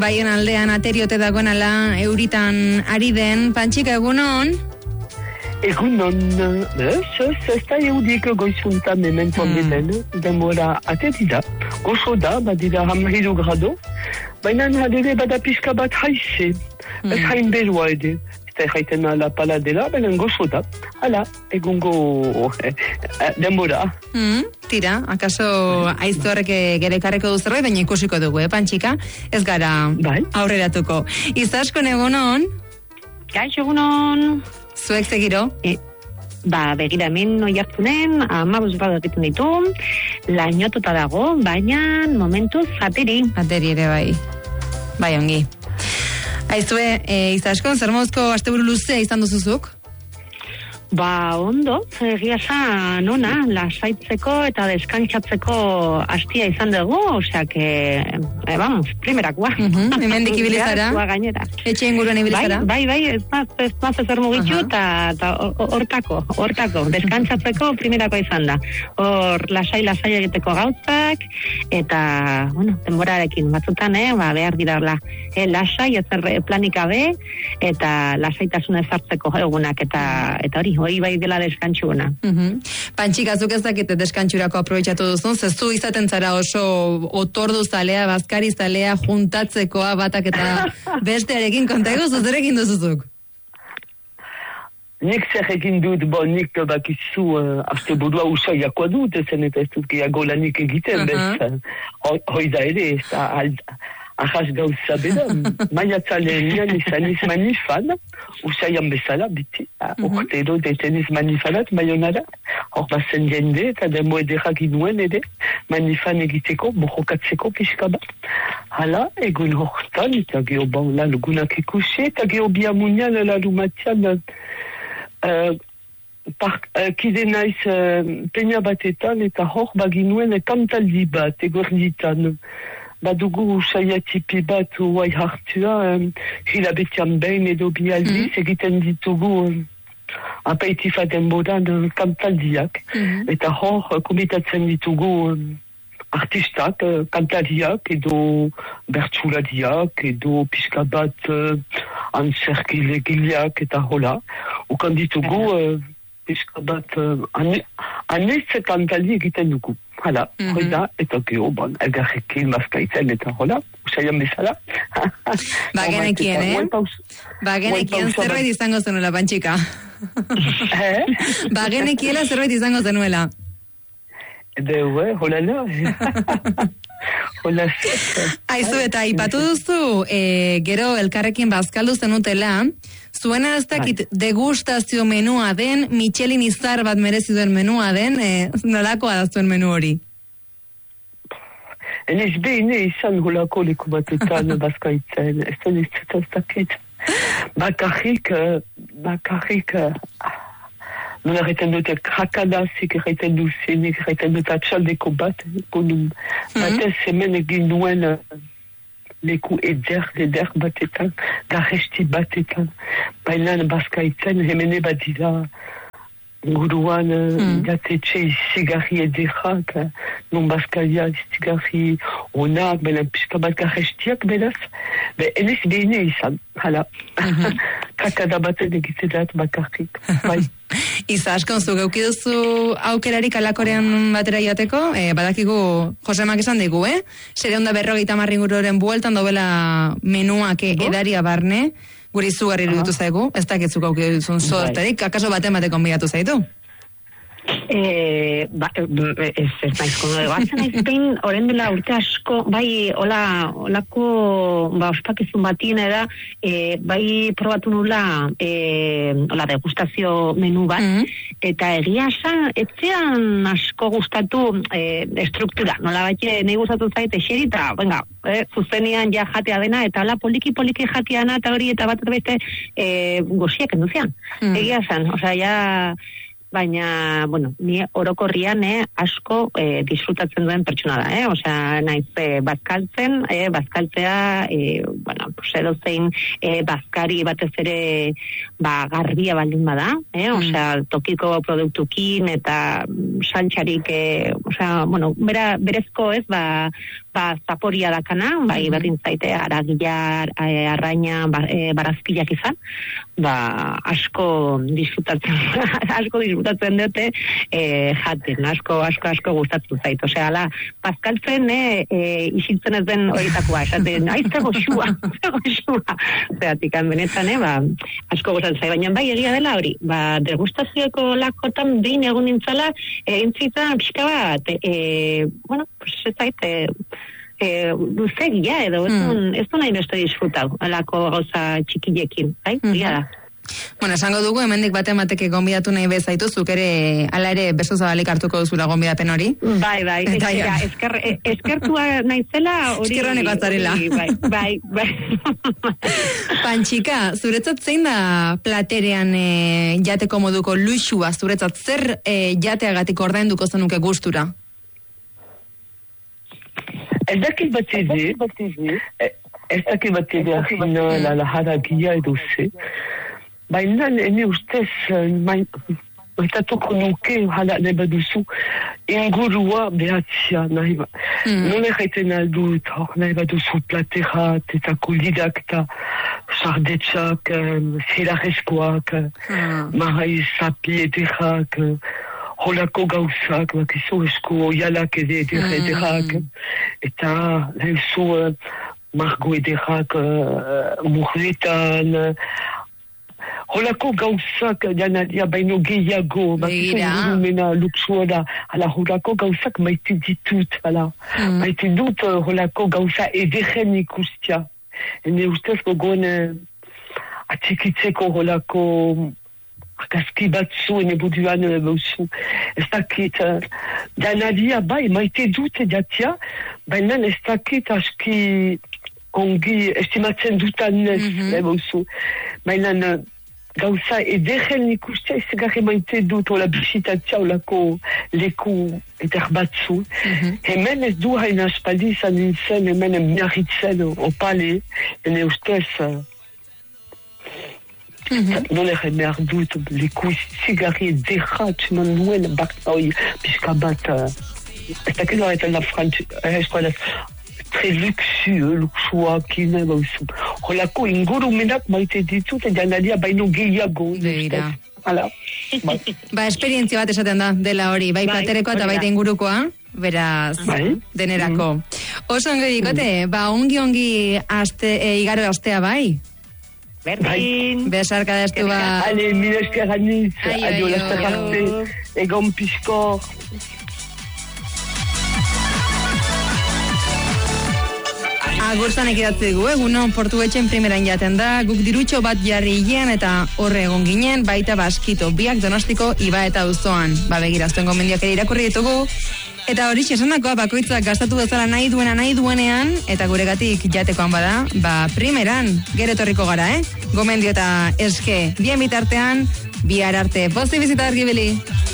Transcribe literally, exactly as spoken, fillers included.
Baien aldean ateriote dagoenala euritan ari den. Pantxika, egunon? Egunon, ez, ez da eudik goizuntan hemen fondeten, demora aterida. Gozo da, badira hamridu grado, baina adere bada pixka bat haize, ez hain berua ede. Eta jaiten ala pala dela, baina gozo da. Hala, egungo demora. Mm, tira, akaso aiztu horrek gerekarreko duzerroi, baina ikusiko dugu, eh, Pantxika? Ez gara bai. Aurreratuko. Izaskon egunon? Gaixo egunon. Zuek segiro? E, ba, begira hemen noi hartunen, amabuz bat egiten ditu, lainotuta dago, baina momentuz ateri. Ateri ere bai. Bai, ongi. Aizue, e, Izaskon, zer mozko asteburu luzea izan duzuzuk? Ba, ondo, egia esan ona, lasaitzeko eta deskantzatzeko hastia izan dugu, osea que, eh, vamos, primerakoa. Uh-huh. Hemendik ibilizara? Gainera. Etxe inguruan ibilizara? Bai, bai, bai, ez maz, ez maz ezer mugitu eta hortako, hortako, deskantzatzeko primerakoa izan da. Hor, lasai, lasai egiteko gauzak, eta, bueno, denborarekin batzutan, eh, ba, behar dira horla, eh, lasai, ezer planik gabe, eta lasaitasun ezartzeko egunak, eta, eta hori, hori bai dela deskantxuna. Uh-huh. Pantxika, zuk ez dakite deskantxurako aprobetxatu duzun, zezu izaten zara oso otordu zalea, bazkari zalea, juntatzekoa, batak eta bestearekin kontago, zuzerekin duzuzuk? Nik zer egin dut, bo, nik bakizu, uh, azte burua usaiakoa dut, ezen eta ez dut gehiago lanik egiten, uh-huh. bez, hoi da ere, ez da, ahas gauza beda, maiatzalen nian izan iz manifan, usaian bezala, biti, urtero deten iz manifanat, maionara, hor bazen jende, eta demo ederak inuen ere, manifan egiteko, borrokatzeko pixka bat. Hala, egun hortan, eta geho bon, lalugunak ikusi, eta geho biamunian, lalumatian, uh, Park, uh, kide naiz uh, peña batetan, eta hor baginuen kantaldi bat, egorditan, badugu usaiatipi bat uai hartua, um, hilabetian behin edo bialdiz, mm-hmm. egiten ditugu um, apaitifa denboran um, kantaldiak. Mm-hmm. Eta hor, komitatzen ditugu um, artistak, uh, kantariak edo bertsulariak edo pixka bat uh, antzerkilegileak eta hola. Ukan ditugu uh, pixka bat uh, anez kantali egiten dugu. Hala, mm-hmm. hoi da, eta geho, bon, elgarrekin bazkaitzen eta hola, usaian bezala. Ba, genekien, eh? Ba, genekien zerbait izango zenuela, Pantxika. Eh? Ba, genekiela zerbait izango zenuela. Ebe, hue, hola la. Hola zet. Aizu, eta ipatu duzu, e, gero elkarrekin bazkaldu zenutela, zuena ez dakit degustazio menua den, Michelin izar bat merezi duen menua den, e, nolakoa da zuen menu hori? Enez behine izan holako leku batetan bazkaitzen, ez da ez dakit. Bakarrik, bakarrik, non erreten dute krakadazik, erreten duzenik, erreten dute atxaldeko bat, konum, batez hemen egin duen leku eder, eder batetan, garresti batetan, bailan bazkaitzen, hemen badira, guruan, mm. jatetxe izigarri ederrak, non bazkaia izigarri onak, bailan pixka bat garrestiak beraz, be, enez behine izan, hala. Mm-hmm. Kakada baten egitetat bakarrik, bai. Izaskon, zu geuki duzu aukerarik alakorean batera joateko, e, badakigu Josemak esan digu, eh? Sere onda berrogeita marringuroren bueltan dobela menuak edaria barne, guri izugarri iruditu zaigu, ez dakitzuk gauki duzun sorterik, akaso baten bateko onbigatu zaitu? Eh, ba, ez ez naiz kono egatzen aizpein, oren dela urte asko, bai, hola, holako, ba, ospakizun batien da, e, bai probatu nula, e, hola, degustazio menu bat, mm-hmm. eta egia esan, etzean asko gustatu e, estruktura, nola baite, nahi gustatu zaite xeri, eta, venga, eh, zuzenian ja jatea dena, eta hola, poliki-poliki jateana, eta hori, eta bat beste, e, goziak enduzian, mm-hmm. egia esan, osea, ja, baina, bueno, ni orokorrian eh, asko eh, disfrutatzen duen pertsona da, eh? Osea, naiz eh, bazkaltzen, eh, bazkaltzea, eh, bueno, bueno, pues edo zein e, bazkari batez ere ba, garbia baldin bada, eh? Mm. Osea, tokiko produktukin eta saltxarik, e, osea, bueno, bera, berezko ez, ba, ba, zaporia dakana, bai, mm-hmm. berdin zaite, aragia, arraina, ba, e, barazkilak izan, ba, asko disfrutatzen, asko disfrutatzen dute e, jaten, asko, asko, asko gustatzen zait. Osea, ala, bazkaltzen, e, e, isiltzen ez den horietakoa, esaten, aizte goxua, goxua. Zeratik, benetan, e, ba, asko gustatzen zait, baina bai egia dela hori, ba, degustazioko lakotan behin egun nintzala, egin zitzen pixka bat, e, bueno, pues ez zait, e, E, luzegia edo, ez mm. du nahi beste disfrutau, alako gauza txikilekin, bai? Mm-hmm. Ia da. Bueno, esango dugu, hemendik bate mateke gonbidatu nahi bezaitu, zuk ere, ala ere, beso zabalik hartuko duzula gonbidapen hori. Bai, bai, eta ja, esker, eskertua naizela hori... Eskerronek batzarela. Bai, bai, bai. Pantxika, zuretzat zein da platerean e, jateko moduko luxua, zuretzat zer e, jateagatik ordainduko zenuke gustura? Ez dakit bat eze, ez dakit bat eze ahina la haragia edo ze, baina ene ustez maitatuko nuke hala nahi baduzu ingurua behatzia nahi ba. Nole jaiten aldut, hor nahi baduzu platerat eta kolidak eta sardetxak, zelareskoak, marai zapi edekak, holako gauzak, bakizu esko oialak ede ederak, eta lehezu uh, margo ederak uh, murretan, holako gauzak janadia baino gehiago, bakizu ingurumena luxuara, ala holako gauzak maite ditut, ala, mm. maite dut uh, holako gauza ederen ikustia. Ene ustez gogoen uh, atxikitzeko holako argazki batzu ene buduan bauzu. Ez dakit, janadia bai, maite dute jatia, baina ez dakit aski ongi estimatzen dutanez mm-hmm. bauzu. Baina gauza ederen ikustia ez gare maite dut ola bisitatzia olako leku eder batzu. Mm-hmm. Hemen ez du hain aspaldi izan nintzen, hemen miarritzen opale, ene ustez... Mm-hmm. Nole behar dut leku zigarri derrat non nuen baktoi pixka bat ez dakit horretan la frantz eskualaz tre luxu, luxuak ine bauzu. Holako ingurumenak maite ditut janadia baino gehiago. Beira. Hala. Ba, esperientzia bat esaten da, dela hori, bai platerekoa eta baita ingurukoa. Beraz, bai? Denerako. Mm. Oso ongi dikote, mm. ba, ongi-ongi aste, e, igaro astea bai? Berdin. Besarka da estu ba. Ale, mila esker anitz. Adio, laster arte. Egon pixko. Agurtzan ekidatze dugu, egunon Portugetxen primeran jaten da, guk dirutxo bat jarri hilean eta horre egon ginen, baita baskito, biak Donostiko iba eta auzoan. Ba, begiraztuen gomendiak ere irakurri ditugu. Eta hori esandakoa bakoitzak gastatu dezala nahi duena nahi duenean, eta guregatik jatekoan bada, ba primeran, gero etorriko gara, eh? Gomendio eta eske, bien bitartean, bihar arte. Posti bizita argibili.